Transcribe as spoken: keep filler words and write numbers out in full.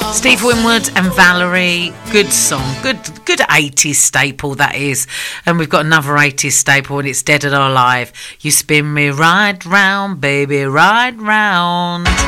Steve Winwood and Valerie, good song, good good eighties staple that is. And we've got another eighties staple and it's Dead or Alive. You spin me right round, baby, right round.